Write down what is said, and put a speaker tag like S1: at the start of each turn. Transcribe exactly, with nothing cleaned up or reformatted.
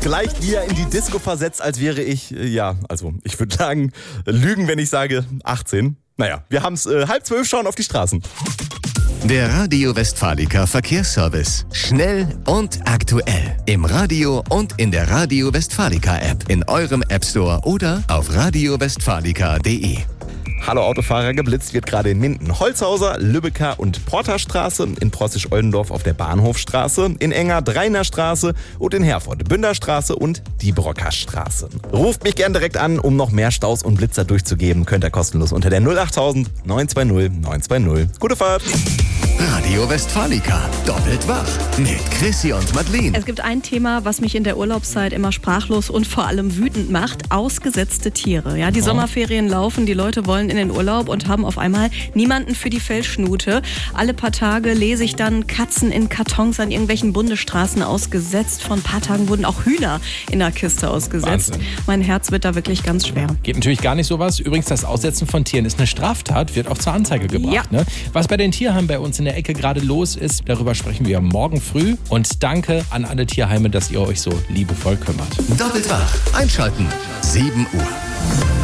S1: gleich eher in die Disco versetzt, als wäre ich, äh, ja, also ich würde sagen, lügen, wenn ich sage achtzehn. Naja, wir haben es äh, halb zwölf, schauen auf die Straßen.
S2: Der Radio Westfalica Verkehrsservice. Schnell und aktuell. Im Radio und in der Radio Westfalica App. In eurem App Store oder auf radio westfalica punkt de.
S1: Hallo Autofahrer, geblitzt wird gerade in Minden, Holzhauser, Lübecker und Porterstraße, in Prossisch-Oldendorf auf der Bahnhofstraße, in Enger Dreinerstraße und in Herford Bünderstraße und die Brockerstraße. Ruft mich gern direkt an, um noch mehr Staus und Blitzer durchzugeben. Könnt ihr kostenlos unter der null achttausend neun zwei null neun zwei null. Gute Fahrt!
S2: Radio Westfalica. Doppelt wach. Mit Chrissy und Madeleine.
S3: Es gibt ein Thema, was mich in der Urlaubszeit immer sprachlos und vor allem wütend macht. Ausgesetzte Tiere. Ja, die
S1: Oh.
S3: Sommerferien laufen, die Leute wollen in den Urlaub und haben auf einmal niemanden für die Fellschnute. Alle paar Tage lese ich dann Katzen in Kartons an irgendwelchen Bundesstraßen ausgesetzt. Vor ein paar Tagen wurden auch Hühner in der Kiste ausgesetzt.
S4: Wahnsinn.
S3: Mein Herz wird da wirklich ganz schwer.
S4: Geht natürlich gar nicht sowas. Übrigens, das Aussetzen von Tieren ist eine Straftat, wird auch zur Anzeige gebracht.
S3: Ja.
S4: Ne? Was bei den Tierheimen bei uns in der Ecke gerade los ist, darüber sprechen wir morgen früh. Und danke an alle Tierheime, dass ihr euch so liebevoll kümmert.
S2: Doppelt wach. Einschalten. sieben Uhr.